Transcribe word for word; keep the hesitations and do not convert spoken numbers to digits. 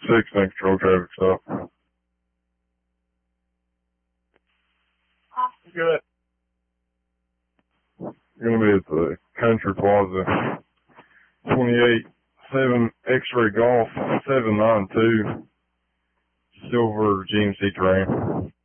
six, thanks, control traffic stop. Good. You're going to be at the Country Plaza, twenty-eight seven X-Ray Golf, seven nine two, silver G M C terrain.